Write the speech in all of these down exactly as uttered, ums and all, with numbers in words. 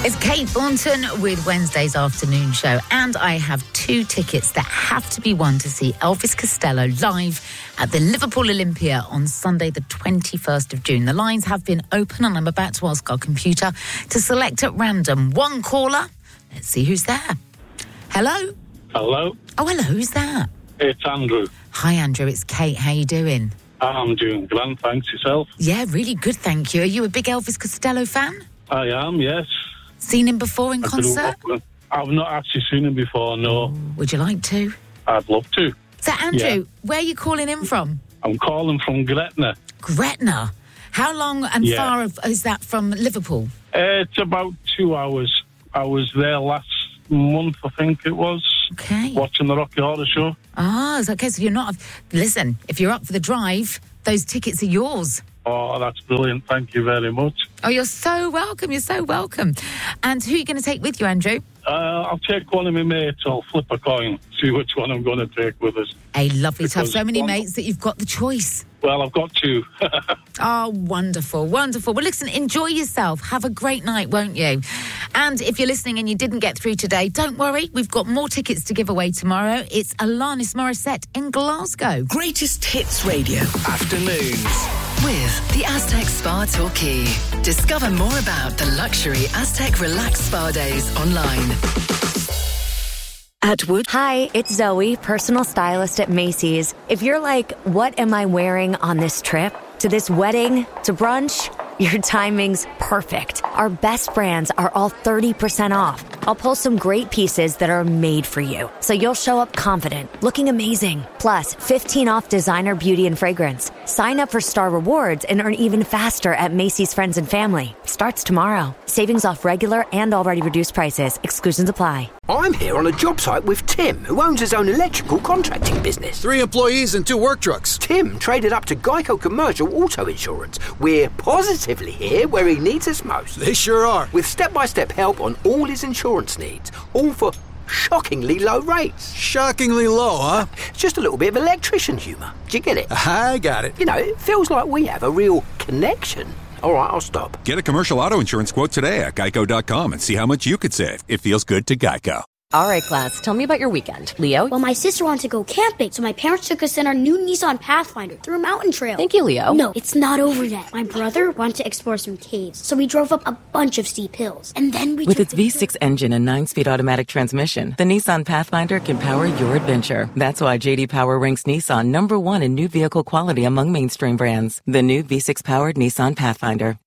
It's Kate Thornton with Wednesday's afternoon show, and I have two tickets that have to be won to see Elvis Costello live at the Liverpool Olympia on Sunday the twenty-first of June. The lines have been open and I'm about to ask our computer to select at random one caller. Let's see who's there. Hello? Hello? Oh, hello, who's that? It's Andrew. Hi, Andrew, it's Kate. How you doing? I'm doing grand, thanks. Yourself? Yeah, really good, thank you. Are you a big Elvis Costello fan? I am, yes. Seen him before in I concert? I've not actually seen him before, no. Would you like to? I'd love to. So, Andrew, Yeah. where are you calling in from? I'm calling from Gretna. Gretna. How long and Yeah. far of, is that from Liverpool? Uh, it's about two hours. I was there last month, I think it was, Okay. watching the Rocky Horror Show. Ah, so, okay, so you're not... Listen, if you're up for the drive, those tickets are yours. Oh, that's brilliant. Thank you very much. Oh, you're so welcome. You're so welcome. And who are you going to take with you, Andrew? Uh, I'll take one of my mates. I'll flip a coin, see which one I'm going to take with us. A lovely to have Because so many one- mates that you've got the choice. Well, I've got two. Oh, wonderful, wonderful. Well, listen, enjoy yourself. Have a great night, won't you? And if you're listening and you didn't get through today, don't worry. We've got more tickets to give away tomorrow. It's Alanis Morissette in Glasgow. Greatest Hits Radio. Afternoons. With the Aztec Spa Torquay. Discover more about the luxury Aztec Relax Spa Days online. At Wood. Hi, it's Zoe, personal stylist at Macy's. If you're like, what am I wearing on this trip? To this wedding? To brunch? Your timing's perfect. Our best brands are all thirty percent off. I'll pull some great pieces that are made for you, so you'll show up confident, looking amazing. Plus, fifteen off designer beauty and fragrance. Sign up for Star Rewards and earn even faster at Macy's Friends and Family. Starts tomorrow. Savings off regular and already reduced prices. Exclusions apply. I'm here on a job site with Tim, who owns his own electrical contracting business. Three employees and two work trucks. Tim traded up to Geico Commercial Auto Insurance. We're positively here where he needs us most. They sure are. With step-by-step help on all his insurance needs, all for shockingly low rates. Shockingly low, huh? Just a little bit of electrician humour. Do you get it? I got it. You know, it feels like we have a real connection. All right, I'll stop. Get a commercial auto insurance quote today at geico dot com and see how much you could save. It feels good to Geico. All right, class, tell me about your weekend. Leo? Well, my sister wanted to go camping, so my parents took us in our new Nissan Pathfinder through a mountain trail. Thank you, Leo. No, it's not over yet. My brother wanted to explore some caves, so we drove up a bunch of steep hills. And then we With took its the- V six engine and nine-speed automatic transmission, the Nissan Pathfinder can power your adventure. That's why J D Power ranks Nissan number one in new vehicle quality among mainstream brands. The new V six-powered Nissan Pathfinder.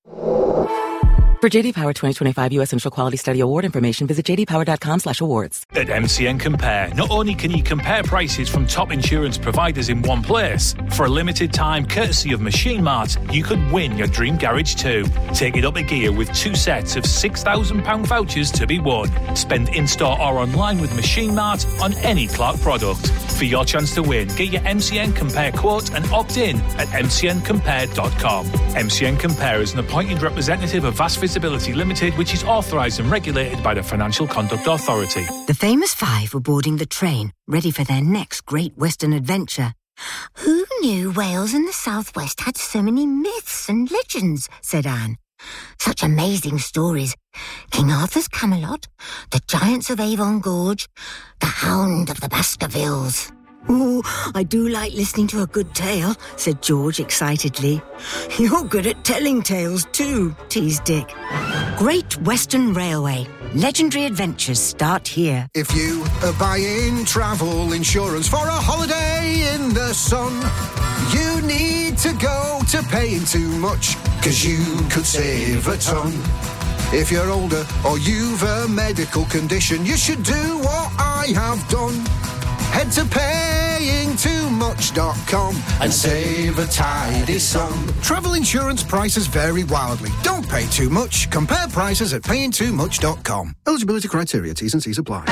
For J D Power twenty twenty-five U S Central Quality Study Award information, visit j d power dot com slash awards. At M C N Compare, not only can you compare prices from top insurance providers in one place, for a limited time, courtesy of Machine Mart, you could win your dream garage too. Take it up a gear with two sets of six thousand pounds vouchers to be won. Spend in-store or online with Machine Mart on any Clark product. For your chance to win, get your M C N Compare quote and opt in at m c n compare dot com. M C N Compare is an appointed representative of Vast Visibility Limited, which is authorised and regulated by the Financial Conduct Authority. The famous five were boarding the train, ready for their next great Western adventure. Who knew Wales and the Southwest had so many myths and legends, said Anne. Such amazing stories. King Arthur's Camelot, the Giants of Avon Gorge, the Hound of the Baskervilles. Oh, I do like listening to a good tale, said George excitedly. You're good at telling tales too, teased Dick. Great Western Railway. Legendary adventures start here. If you are buying travel insurance for a holiday in the sun, you need to go to Paying Too Much, 'cause you could save a ton. If you're older or you've a medical condition, you should do what I have done. Head to paying too much dot com and save a tidy sum. Travel insurance prices vary wildly. Don't pay too much. Compare prices at paying too much dot com. Eligibility criteria, T's and C's apply.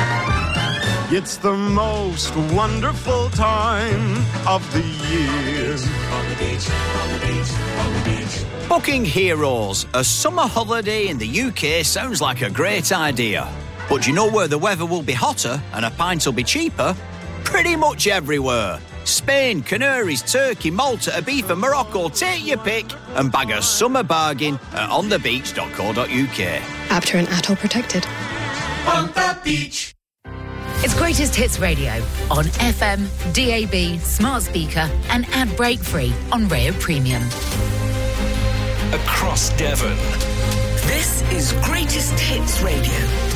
It's the most wonderful time of the year. On the beach, on the beach, on the beach. Booking Heroes, a summer holiday in the U K sounds like a great idea. But do you know where the weather will be hotter and a pint will be cheaper? Pretty much everywhere. Spain, Canaries, Turkey, Malta, Ibiza, Morocco, take your pick and bag a summer bargain at on the beach dot co dot u k. after an atoll protected. On the beach. It's Greatest Hits Radio on F M, D A B, smart speaker and ad break free on Rio Premium. Across Devon. This is Greatest Hits Radio.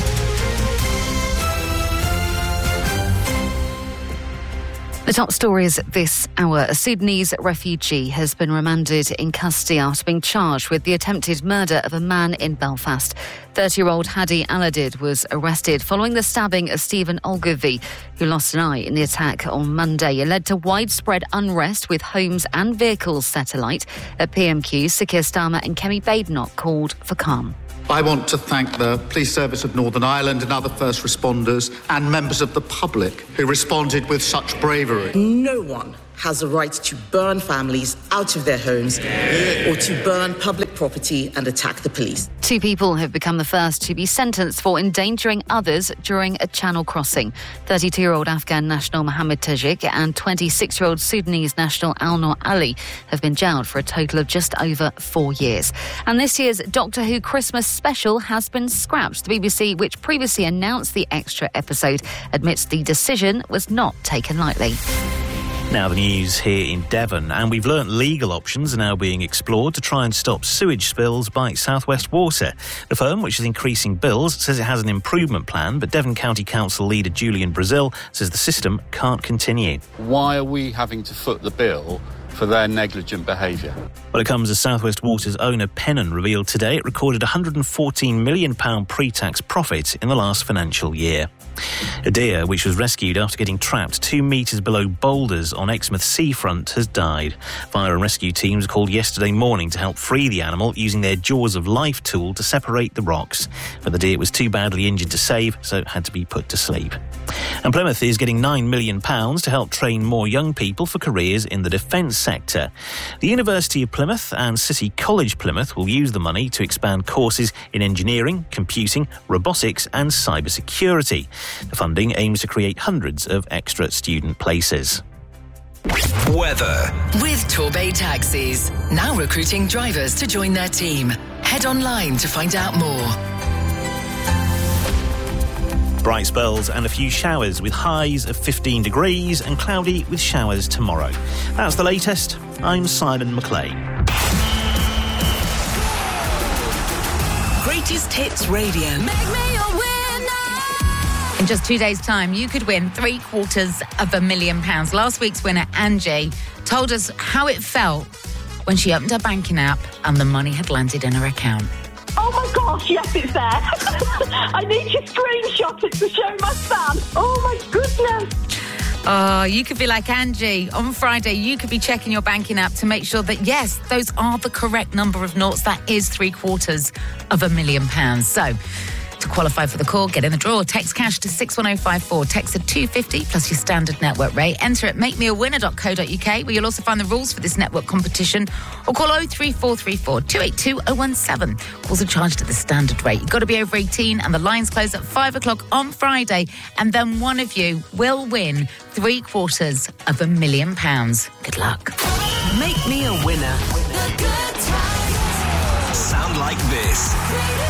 The top stories this hour. A Sudanese refugee has been remanded in custody after being charged with the attempted murder of a man in Belfast. thirty-year-old Hadi Aladid was arrested following the stabbing of Stephen Ogilvie, who lost an eye in the attack on Monday. It led to widespread unrest with homes and vehicles set alight. At P M Q, Sir Keir Starmer and Kemi Badenoch called for calm. I want to thank the Police Service of Northern Ireland and other first responders and members of the public who responded with such bravery. No one has a right to burn families out of their homes or to burn public property and attack the police. Two people have become the first to be sentenced for endangering others during a channel crossing. thirty-two-year-old Afghan national Mohammed Tajik and twenty-six-year-old Sudanese national Al-Noor Ali have been jailed for a total of just over four years. And this year's Doctor Who Christmas special has been scrapped. The B B C, which previously announced the extra episode, admits the decision was not taken lightly. Now the news here in Devon, and we've learnt legal options are now being explored to try and stop sewage spills by South West Water. The firm, which is increasing bills, says it has an improvement plan, but Devon County Council leader Julian Brazil says the system can't continue. Why are we having to foot the bill for their negligent behaviour? Well, it comes as South West Water's owner Pennon revealed today it recorded a one hundred fourteen million pounds pre-tax profit in the last financial year. A deer, which was rescued after getting trapped two metres below boulders on Exmouth seafront, has died. Fire and rescue teams were called yesterday morning to help free the animal using their Jaws of Life tool to separate the rocks. But the deer was too badly injured to save, so it had to be put to sleep. And Plymouth is getting nine million pounds to help train more young people for careers in the defence sector. The University of Plymouth and City College Plymouth will use the money to expand courses in engineering, computing, robotics and cyber security. The funding aims to create hundreds of extra student places. Weather. With Torbay Taxis. Now recruiting drivers to join their team. Head online to find out more. Bright spells and a few showers with highs of fifteen degrees and cloudy with showers tomorrow. That's the latest. I'm Simon McLean. Greatest Hits Radio. Make me a winner. In just two days' time, you could win three quarters of a million pounds. Last week's winner, Angie, told us how it felt when she opened her banking app and the money had landed in her account. Oh my gosh, yes, it's there. I need to screenshot it to show my son. Oh my goodness. Oh, you could be like Angie. On Friday, you could be checking your banking app to make sure that, yes, those are the correct number of noughts. That is three quarters of a million pounds. So, to qualify for the call, get in the draw. Text cash to six one oh five four. Text at two fifty plus your standard network rate. Enter at make me a winner dot co dot uk, where you'll also find the rules for this network competition. Or call oh three four three four, two eight two, oh one seven. Calls are charged at the standard rate. You've got to be over eighteen, and the lines close at five o'clock on Friday. And then one of you will win three quarters of a million pounds. Good luck. Make me a winner. The good times sound like this.